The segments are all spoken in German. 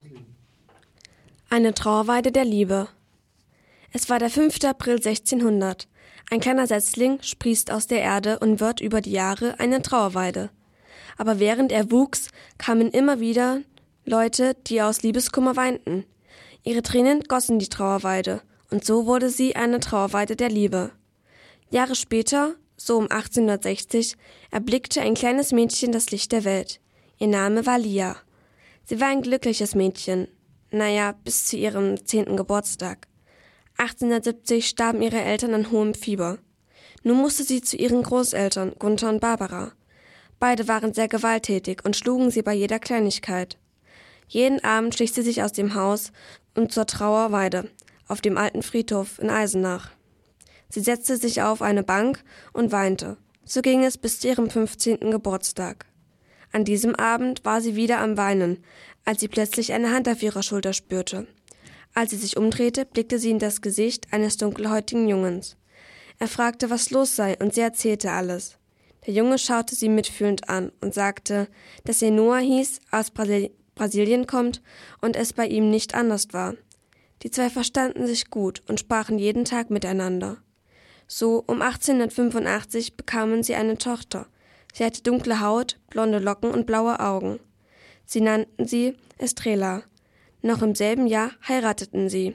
Eine Trauerweide der Liebe. Es war der 5. April 1600. Ein kleiner Setzling sprießt aus der Erde und wird über die Jahre eine Trauerweide. Aber während er wuchs, kamen immer wieder Leute, die aus Liebeskummer weinten. Ihre Tränen gossen die Trauerweide, und so wurde sie eine Trauerweide der Liebe. Jahre später, so um 1860, erblickte ein kleines Mädchen das Licht der Welt. Ihr Name war Lia. Sie war ein glückliches Mädchen. Bis zu ihrem 10. Geburtstag. 1870 starben ihre Eltern an hohem Fieber. Nun musste sie zu ihren Großeltern, Gunther und Barbara. Beide waren sehr gewalttätig und schlugen sie bei jeder Kleinigkeit. Jeden Abend schlich sie sich aus dem Haus und zur Trauerweide auf dem alten Friedhof in Eisenach. Sie setzte sich auf eine Bank und weinte. So ging es bis zu ihrem 15. Geburtstag. An diesem Abend war sie wieder am Weinen, als sie plötzlich eine Hand auf ihrer Schulter spürte. Als sie sich umdrehte, blickte sie in das Gesicht eines dunkelhäutigen Jungens. Er fragte, was los sei, und sie erzählte alles. Der Junge schaute sie mitfühlend an und sagte, dass er Noah hieß, aus Brasilien kommt und es bei ihm nicht anders war. Die zwei verstanden sich gut und sprachen jeden Tag miteinander. So um 1885 bekamen sie eine Tochter. Sie hatte dunkle Haut, blonde Locken und blaue Augen. Sie nannten sie Estrela. Noch im selben Jahr heirateten sie.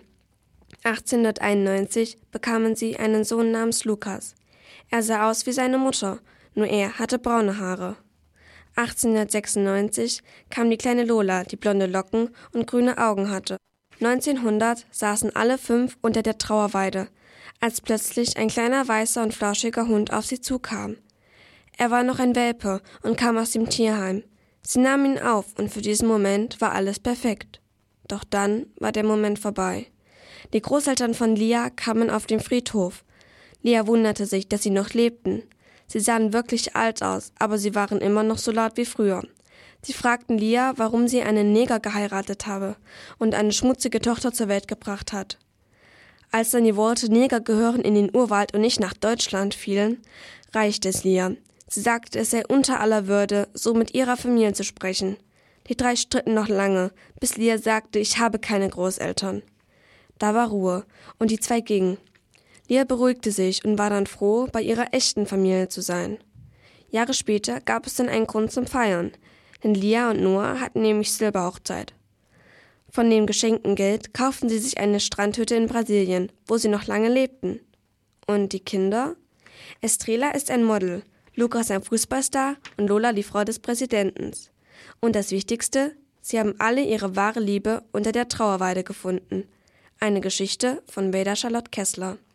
1891 bekamen sie einen Sohn namens Lukas. Er sah aus wie seine Mutter, nur er hatte braune Haare. 1896 kam die kleine Lola, die blonde Locken und grüne Augen hatte. 1900 saßen alle 5 unter der Trauerweide, als plötzlich ein kleiner weißer und flauschiger Hund auf sie zukam. Er war noch ein Welpe und kam aus dem Tierheim. Sie nahm ihn auf und für diesen Moment war alles perfekt. Doch dann war der Moment vorbei. Die Großeltern von Lia kamen auf den Friedhof. Lia wunderte sich, dass sie noch lebten. Sie sahen wirklich alt aus, aber sie waren immer noch so laut wie früher. Sie fragten Lia, warum sie einen Neger geheiratet habe und eine schmutzige Tochter zur Welt gebracht hat. Als dann die Worte Neger gehören in den Urwald und nicht nach Deutschland fielen, reichte es Lia. Sie sagte, es sei unter aller Würde, so mit ihrer Familie zu sprechen. Die 3 stritten noch lange, bis Lia sagte, ich habe keine Großeltern. Da war Ruhe, und die 2 gingen. Lia beruhigte sich und war dann froh, bei ihrer echten Familie zu sein. Jahre später gab es dann einen Grund zum Feiern, denn Lia und Noah hatten nämlich Silberhochzeit. Von dem geschenkten Geld kauften sie sich eine Strandhütte in Brasilien, wo sie noch lange lebten. Und die Kinder? Estrela ist ein Model, Lukas ein Fußballstar und Lola die Frau des Präsidenten. Und das Wichtigste, sie haben alle ihre wahre Liebe unter der Trauerweide gefunden. Eine Geschichte von Beda Charlotte Kessler.